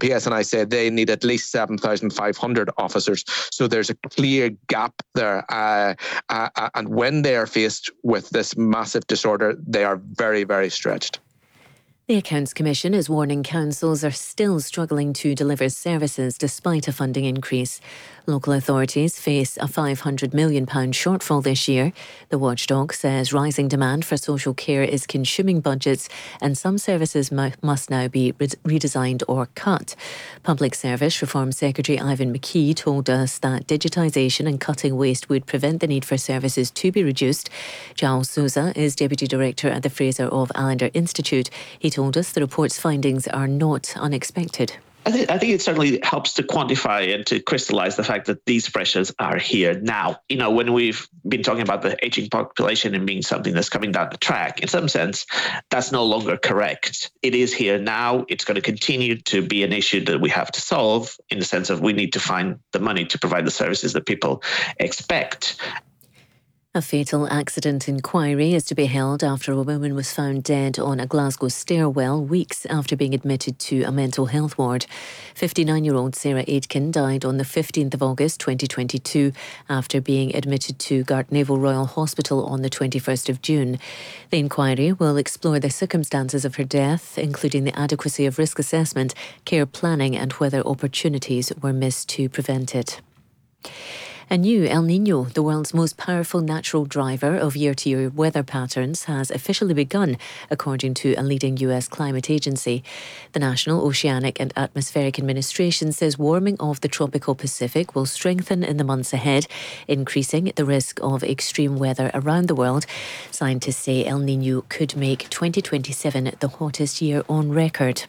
PSNI say they need at least 7,500 officers. So there's a clear gap there. And when they are faced with this massive disorder, they are very, very stretched. The Accounts Commission is warning councils are still struggling to deliver services despite a funding increase. Local authorities face a £500 million shortfall this year. The watchdog says rising demand for social care is consuming budgets and some services must now be redesigned or cut. Public Service Reform Secretary Ivan McKee told us that digitisation and cutting waste would prevent the need for services to be reduced. Giles Souza is Deputy Director at the Fraser of Allender Institute. He told us the report's findings are not unexpected. I think it certainly helps to quantify and to crystallize the fact that these pressures are here now. You know, when we've been talking about the aging population and being something that's coming down the track, in some sense, that's no longer correct. It is here now. It's going to continue to be an issue that we have to solve in the sense of we need to find the money to provide the services that people expect. A fatal accident inquiry is to be held after a woman was found dead on a Glasgow stairwell weeks after being admitted to a mental health ward. 59-year-old Sarah Aitken died on the 15th of August 2022 after being admitted to Gartnavel Royal Hospital on the 21st of June. The inquiry will explore the circumstances of her death, including the adequacy of risk assessment, care planning and whether opportunities were missed to prevent it. A new El Niño, the world's most powerful natural driver of year-to-year weather patterns, has officially begun, according to a leading US climate agency. The National Oceanic and Atmospheric Administration says warming of the tropical Pacific will strengthen in the months ahead, increasing the risk of extreme weather around the world. Scientists say El Niño could make 2027 the hottest year on record.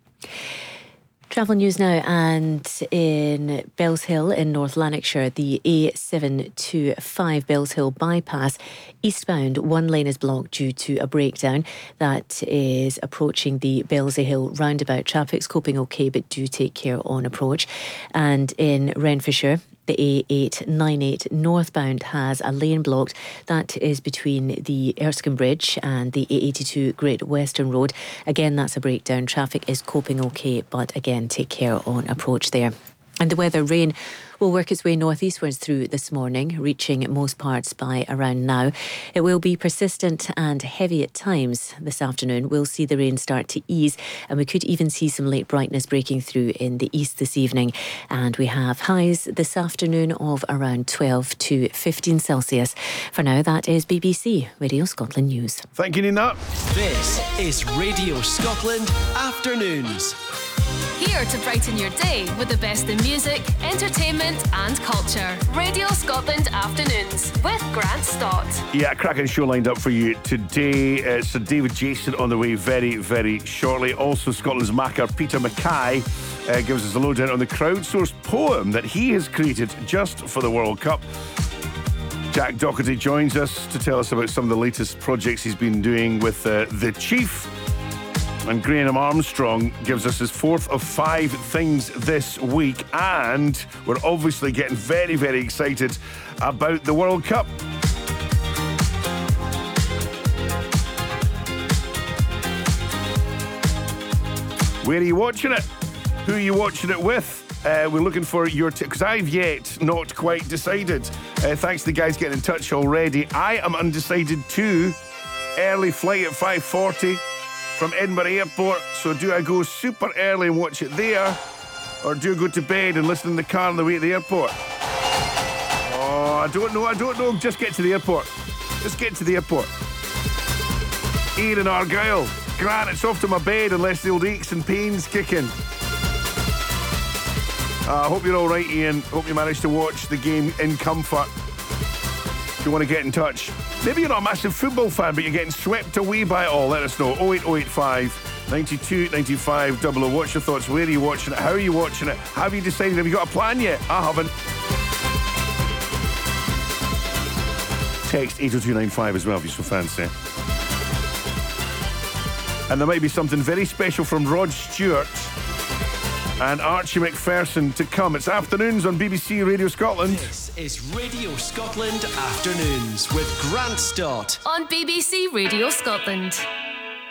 Travel news now, and in Bellshill in North Lanarkshire, the A725 Bellshill bypass eastbound, one lane is blocked due to a breakdown that is approaching the Bellshill roundabout. Traffic's coping okay, but do take care on approach. And in Renfrewshire, the A898 northbound has a lane blocked. That is between the Erskine Bridge and the A82 Great Western Road. Again, that's a breakdown. Traffic is coping okay, but again, take care on approach there. And the weather, rain will work its way northeastwards through this morning, reaching most parts by around now. It will be persistent and heavy at times this afternoon. We'll see the rain start to ease, and we could even see some late brightness breaking through in the east this evening. And we have highs this afternoon of around 12 to 15 Celsius. For now, that is BBC Radio Scotland News. Thank you, Nina. This is Radio Scotland Afternoons. Here to brighten your day with the best in music, entertainment and culture. Radio Scotland Afternoons with Grant Stott. Yeah, cracking show lined up for you today. Sir David Jason on the way very, very shortly. Also, Scotland's Macker Peter Mackay gives us a lowdown on the crowdsourced poem that he has created just for the World Cup. Jack Doherty joins us to tell us about some of the latest projects he's been doing with The Chief. And Graham Armstrong gives us his fourth of 5 things this week. And we're obviously getting very, very excited about the World Cup. Where are you watching it? Who are you watching it with? We're looking for your because I've yet not quite decided. Thanks to the guys getting in touch already. I am undecided too. Early flight at 5:40 from Edinburgh Airport. So do I go super early and watch it there, or do I go to bed and listen in the car on the way to the airport? Oh, I don't know. Just get to the airport. Just get to the airport. Ian in Argyll. Grant, it's off to my bed unless the old aches and pains kick in. I hope you're all right, Ian. Hope you managed to watch the game in comfort. If you want to get in touch. Maybe you're not a massive football fan, but you're getting swept away by it all. Let us know. 08085 92 95 00. What's your thoughts? Where are you watching it? How are you watching it? Have you decided? Have you got a plan yet? I haven't. Text 80295 as well if you so fancy. And there might be something very special from Rod Stewart and Archie McPherson to come. It's Afternoons on BBC Radio Scotland. This is Radio Scotland Afternoons with Grant Stott on BBC Radio Scotland.